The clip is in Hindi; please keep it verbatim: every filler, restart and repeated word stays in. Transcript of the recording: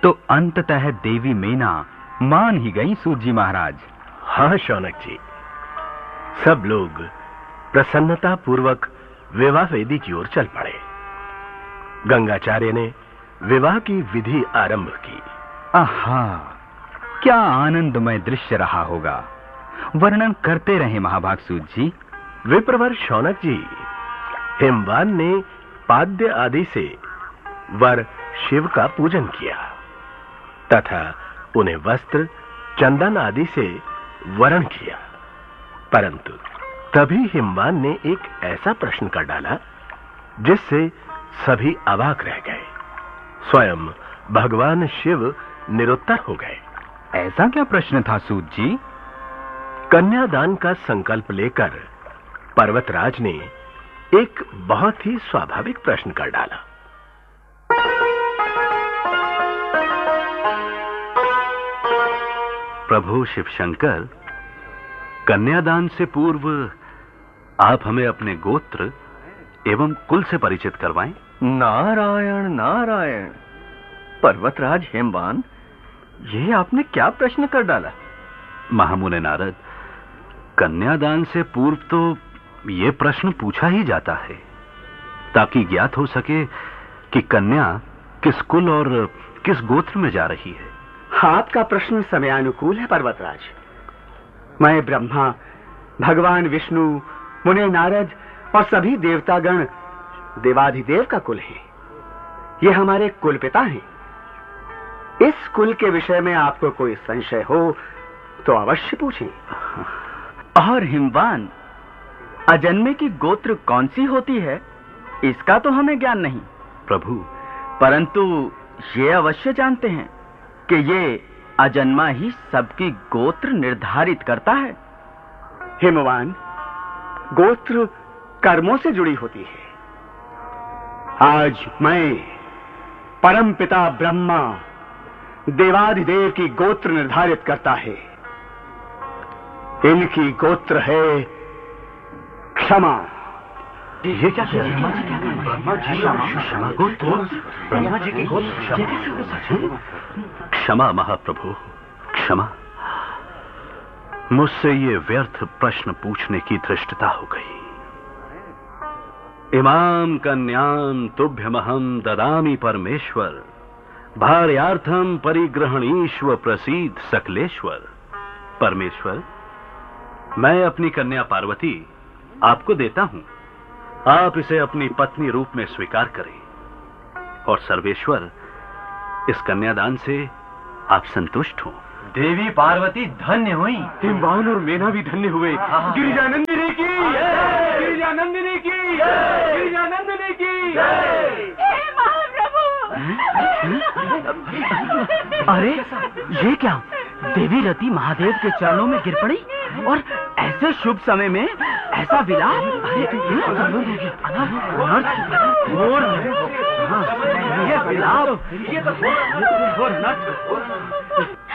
तो अंततः देवी मेना मान ही गई सूत जी महाराज। हाँ शौनक जी, सब लोग प्रसन्नता पूर्वक विवाह वेदी की ओर चल पड़े। गंगाचार्य ने विवाह की विधि आरंभ की। आहा, क्या आनंदमय दृश्य रहा होगा। वर्णन करते रहे महाभाग सूत जी। विप्रवर शौनक जी, हिमवान ने पाद्य आदि से वर शिव का पूजन किया तथा उन्हें वस्त्र चंदन आदि से वरण किया, परंतु तभी हिमवान ने एक ऐसा प्रश्न कर डाला जिससे सभी अवाक रह गए। स्वयं भगवान शिव निरुत्तर हो गए। ऐसा क्या प्रश्न था सूत जी? कन्यादान का संकल्प लेकर पर्वतराज ने एक बहुत ही स्वाभाविक प्रश्न कर डाला। प्रभु शिव शंकर, कन्यादान से पूर्व आप हमें अपने गोत्र एवं कुल से परिचित करवाएं। नारायण नारायण। पर्वतराज हेमवान, ये आपने क्या प्रश्न कर डाला? महामुने नारद, कन्यादान से पूर्व तो ये प्रश्न पूछा ही जाता है ताकि ज्ञात हो सके कि कन्या किस कुल और किस गोत्र में जा रही है। आपका प्रश्न समयानुकूल है पर्वतराज। मैं ब्रह्मा, भगवान विष्णु, मुने नारद और सभी देवतागण देवाधिदेव का कुल है। ये हमारे कुल पिता हैं। इस कुल के विषय में आपको कोई संशय हो तो अवश्य पूछें। और हिमवान, अजन्मे की गोत्र कौन सी होती है, इसका तो हमें ज्ञान नहीं। प्रभु, परंतु ये अवश्य जानते हैं कि ये अजन्मा ही सबकी गोत्र निर्धारित करता है। हिमवान, गोत्र कर्मों से जुड़ी होती है। आज मैं परम पिता ब्रह्मा देवाधिदेव की गोत्र निर्धारित करता है। इनकी गोत्र है क्षमा। ये क्या कह रहे हैं? ब्रह्मा जी क्षमा गोत्र, ब्रह्मा जी की गोत्र क्षमा। महाप्रभु क्षमा, मुझसे ये व्यर्थ प्रश्न पूछने की धृष्टता हो गई। इमाम कन्याम तुभ्यमहम ददामि परमेश्वर, भार्यार्थम परिग्रहणीश्व प्रसीद सकलेश्वर। परमेश्वर, मैं अपनी कन्या पार्वती आपको देता हूं। आप इसे अपनी पत्नी रूप में स्वीकार करें। और सर्वेश्वर, इस कन्यादान से आप संतुष्ट हो। देवी पार्वती धन्य हुई। हिमवान और मेना भी धन्य हुए। गिरिजानंदिनी की जय, गिरिजानंदिनी की जय, गिरिजानंदिनी की जय। हे महाप्रभु! अरे ये क्या, देवी रति महादेव के चरणों में गिर पड़ी और ऐसे शुभ समय में ऐसा विलाप। अरे ये विलाप, ये तो